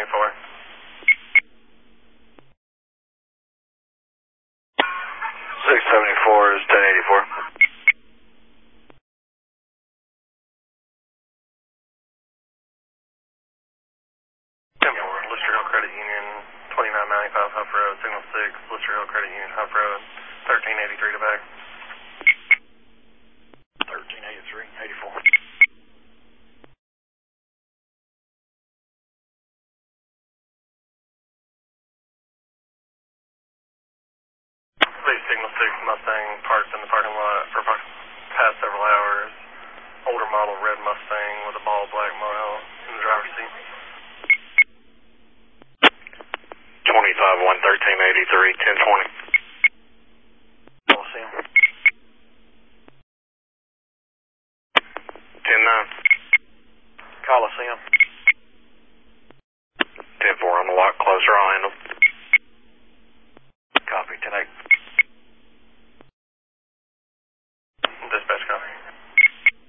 674 is 1084. Lister Hill Credit Union, 2995 Huff Road, Signal 6, Lister Hill Credit Union, Huff Road, 1383 to back. 1383, 84. Please Signal 6 Mustang parked in the parking lot for past several hours. Older model red Mustang with a bald black motel in the driver's seat. 25-1, 1383, 1020. Coliseum. 10-9. Coliseum.